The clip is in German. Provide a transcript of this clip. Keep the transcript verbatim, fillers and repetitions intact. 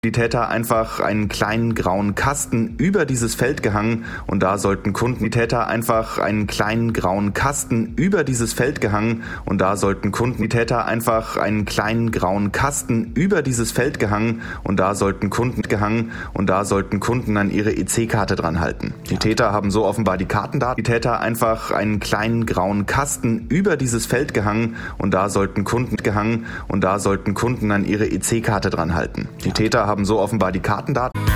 die Täter einfach einen kleinen grauen Kasten über dieses Feld gehangen und da sollten Kunden die Täter einfach einen kleinen grauen Kasten über dieses Feld gehangen und da sollten Kunden die Täter einfach einen kleinen grauen Kasten über dieses Feld gehangen und da sollten Kunden gehangen und da sollten Kunden an ihre E C-Karte dran halten. Die Täter haben so offenbar die Kartendaten. Die Täter einfach einen kleinen grauen Kasten über dieses Feld gehangen und da sollten Kunden gehangen und da sollten Kunden an ihre E C-Karte dran halten. Die Täter haben so offenbar die Kartendaten.